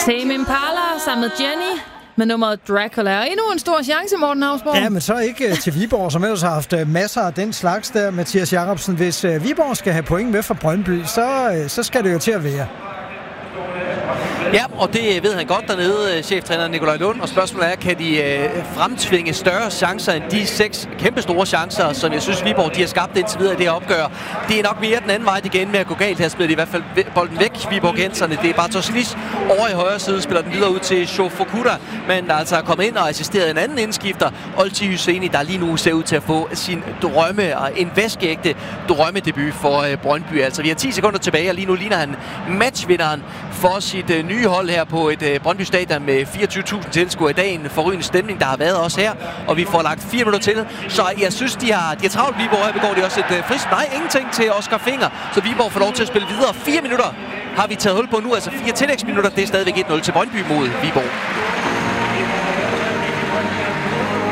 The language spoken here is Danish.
Tame Impala sammen med Jenny med nummeret Dracula. Og endnu en stor chance, Morten Hausborg. Ja, men så ikke til Viborg, som ellers har haft masser af den slags der, Mathias Jacobsen. Hvis Viborg skal have point med fra Brøndby, så skal det jo til at være. Ja, og det ved han godt dernede, cheftræner Nikolaj Lund. Og spørgsmålet er, kan de fremtvinge større chancer end de 6 kæmpestore chancer, som jeg synes, Viborg de har skabt indtil videre i det her opgør. Det er nok mere den anden vej igen med at gå galt. Her spiller de i hvert fald bolden væk, Viborgenserne. Det er bare Toslis over i højre side, spiller den videre ud til Shofukuda, men der altså er kommet ind og assisteret en anden indskifter, Olti Husseini, der lige nu ser ud til at få sin drømme og en væskeægte drømmedebut for Brøndby. Altså, vi har 10 sekunder tilbage, og lige nu ligner han matchvinderen for sit nye hold her på et Brøndby Stadion med 24.000 tilskuere i dag. En forrygende stemning, der har været også her, og vi får lagt 4 minutter til. Så jeg synes, de har travlt Viborg. Her begår de også et frisk. Nej, ingenting til Oscar Finger, så Viborg får lov til at spille videre. 4 minutter har vi taget hul på nu, altså 4 tillægsminutter. Det er stadigvæk 1-0 til Brøndby mod Viborg.